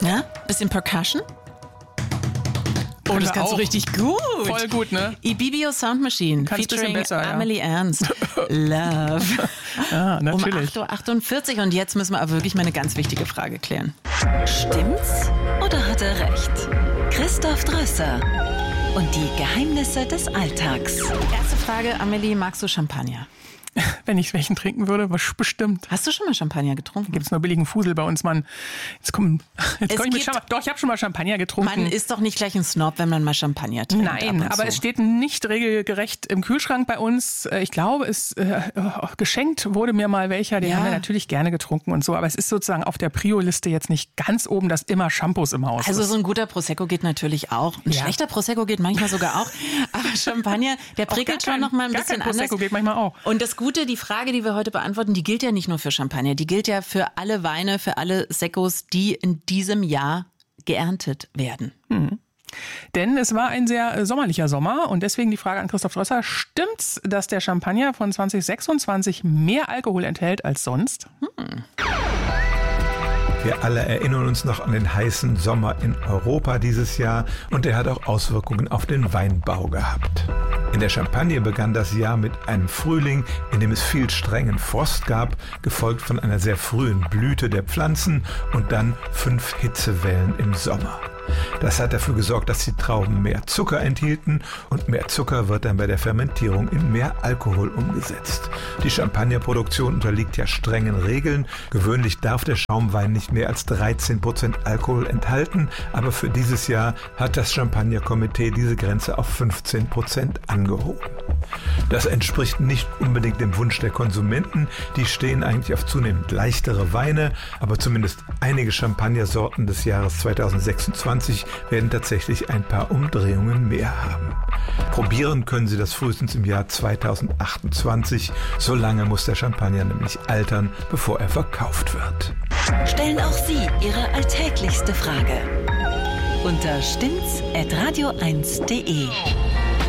Ja? Bisschen Percussion? Oh, das kannst du richtig gut. Voll gut, ne? Ibibio Sound Machine, featuring besser, ja. Amelie Ernst. Love. Ja, natürlich. Um 8.48 Uhr und jetzt müssen wir aber wirklich mal eine ganz wichtige Frage klären. Stimmt's oder hat er recht? Christoph Drösser und die Geheimnisse des Alltags. Erste Frage, Amelie, magst du Champagner? Wenn ich welchen trinken würde, bestimmt. Hast du schon mal Champagner getrunken? Gibt's nur billigen Fusel bei uns, Mann. Doch, ich habe schon mal Champagner getrunken. Man ist doch nicht gleich ein Snob, wenn man mal Champagner trinkt. Nein, aber es steht nicht regelgerecht im Kühlschrank bei uns. Ich glaube, geschenkt wurde mir mal welcher. Den haben wir natürlich gerne getrunken und so. Aber es ist sozusagen auf der Prio-Liste jetzt nicht ganz oben, dass immer Shampoos im Haus Also ist. so ein guter Prosecco geht natürlich auch. Ein schlechter Prosecco geht manchmal sogar auch. Aber Champagner, der prickelt schon noch mal ein bisschen anders. Prosecco geht manchmal auch. Und das Gute, die Frage, die wir heute beantworten, die gilt ja nicht nur für Champagner. Die gilt ja für alle Weine, für alle Seccos, die in diesem Jahr geerntet werden. Mhm. Denn es war ein sehr sommerlicher Sommer und deswegen die Frage an Christoph Drösser. Stimmt's, dass der Champagner von 2026 mehr Alkohol enthält als sonst? Wir alle erinnern uns noch an den heißen Sommer in Europa dieses Jahr und der hat auch Auswirkungen auf den Weinbau gehabt. In der Champagne begann das Jahr mit einem Frühling, in dem es viel strengen Frost gab, gefolgt von einer sehr frühen Blüte der Pflanzen und dann 5 Hitzewellen im Sommer. Das hat dafür gesorgt, dass die Trauben mehr Zucker enthielten und mehr Zucker wird dann bei der Fermentierung in mehr Alkohol umgesetzt. Die Champagnerproduktion unterliegt ja strengen Regeln. Gewöhnlich darf der Schaumwein nicht mehr als 13% Alkohol enthalten, aber für dieses Jahr hat das Champagnerkomitee diese Grenze auf 15% angehoben. Das entspricht nicht unbedingt dem Wunsch der Konsumenten. Die stehen eigentlich auf zunehmend leichtere Weine, aber zumindest einige Champagnersorten des Jahres 2026 werden tatsächlich ein paar Umdrehungen mehr haben. Probieren können Sie das frühestens im Jahr 2028. So lange muss der Champagner nämlich altern, bevor er verkauft wird. Stellen auch Sie Ihre alltäglichste Frage unter stimmts@radio1.de.